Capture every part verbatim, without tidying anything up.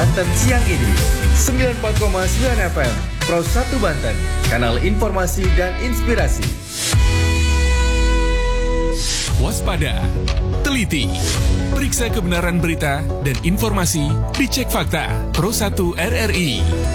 Banten siang ini. sembilan puluh empat koma sembilan F M Pro satu Banten, kanal informasi dan inspirasi. Waspada, teliti, periksa kebenaran berita dan informasi, dicek fakta. Pro satu R R I.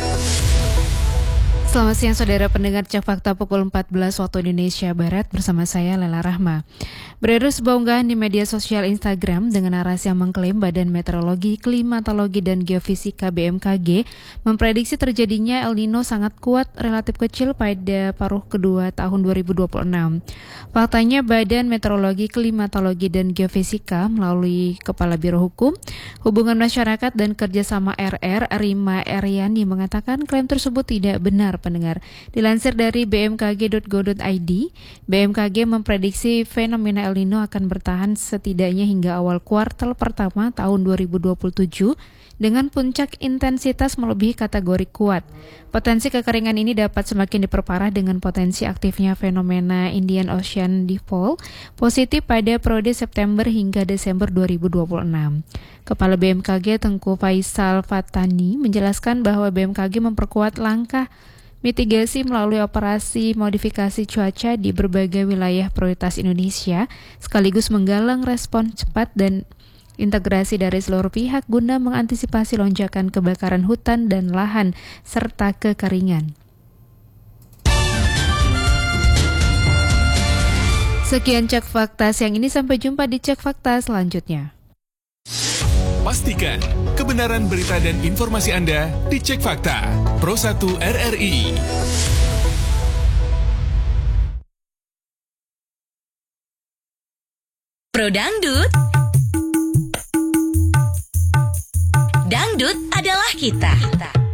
Selamat siang saudara pendengar Cek Fakta pukul empat belas waktu Indonesia Barat bersama saya Lela Rahma. Beredar sebuah unggahan di media sosial Instagram dengan narasi yang mengklaim Badan Meteorologi, Klimatologi dan Geofisika B M K G memprediksi terjadinya El Nino sangat kuat relatif kecil pada paruh kedua tahun dua ribu dua puluh enam. Faktanya Badan Meteorologi, Klimatologi dan Geofisika melalui Kepala Biro Hukum, Hubungan Masyarakat dan Kerjasama R R, Rima Eryani mengatakan klaim tersebut tidak benar. Pendengar, dilansir dari b m k g dot go dot i d, B M K G memprediksi fenomena El Nino akan bertahan setidaknya hingga awal kuartal pertama tahun dua ribu dua puluh tujuh dengan puncak intensitas melebihi kategori kuat. Potensi kekeringan ini dapat semakin diperparah dengan potensi aktifnya fenomena Indian Ocean Dipole positif pada periode September hingga Desember dua ribu dua puluh enam. Kepala B M K G Tengku Faisal Fatani menjelaskan bahwa B M K G memperkuat langkah mitigasi melalui operasi modifikasi cuaca di berbagai wilayah prioritas Indonesia, sekaligus menggalang respon cepat dan integrasi dari seluruh pihak guna mengantisipasi lonjakan kebakaran hutan dan lahan serta kekeringan. Sekian Cek Fakta siang ini, sampai jumpa di Cek Fakta selanjutnya. Pastikan kebenaran berita dan informasi Anda di Cek Fakta Pro satu R R I. Pro Dangdut. Dangdut adalah kita.